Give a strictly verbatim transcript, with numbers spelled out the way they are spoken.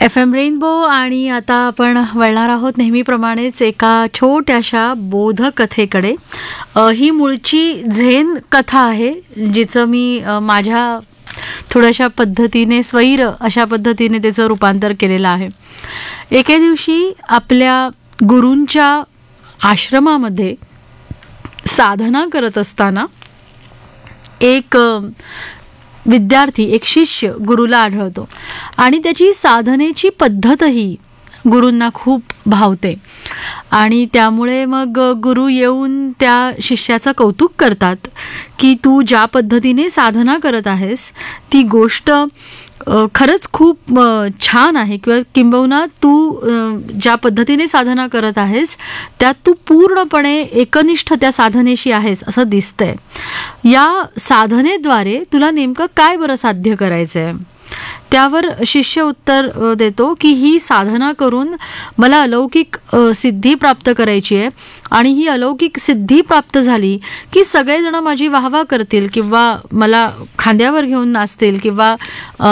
F M rainbow आणि आता आपण वळणार आहोत नेहमीप्रमाणेच एका छोट्याशा बोधकथेकडे. अ, ही मूळची झेन कथा आहे, जिचं मी अ, माझ्या थोड्याशा पद्धतीने स्वैर अशा पद्धतीने त्याचं रूपांतर केलेलं आहे. एके दिवशी आपल्या गुरूंच्या आश्रमामध्ये साधना करत असताना एक अ, विद्यार्थी, एक शिष्य गुरुला आढळतो आणि त्याची साधनेची पद्धतही गुरूंना खूप भावते आणि त्यामुळे मग गुरु येऊन त्या शिष्याचं कौतुक करतात की तू ज्या पद्धतीने साधना करत आहेस ती गोष्ट अ, खरंच खूप अ, छान आहे, किंवा किंबहुना तू अ, ज्या पद्धतीने साधना करत आहेस त्यात तू पूर्णपणे एकनिष्ठ त्या साधनेशी आहेस असं दिसतंय. या साधनेद्वारे तुला नेमकं काय बरं साध्य करायचं आहे? त्यावर शिष्य उत्तर अ, देतो की ही साधना करून मला अलौकिक अ, सिद्धी प्राप्त करायची आहे आणि ही अलौकिक सिद्धी प्राप्त झाली की सगळेजण माझी वाहवा करतील किंवा मला खांद्यावर घेऊन नाचतील किंवा